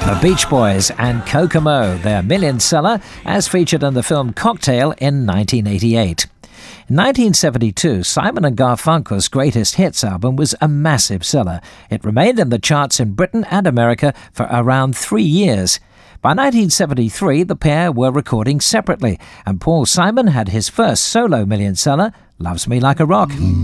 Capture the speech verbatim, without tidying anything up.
The Beach Boys and Kokomo, their million seller, as featured in the film Cocktail in nineteen eighty-eight. In nineteen seventy-two, Simon and Garfunkel's Greatest Hits album was a massive seller. It remained in the charts in Britain and America for around three years. By nineteen seventy-three, the pair were recording separately, and Paul Simon had his first solo million seller, Loves Me Like a Rock.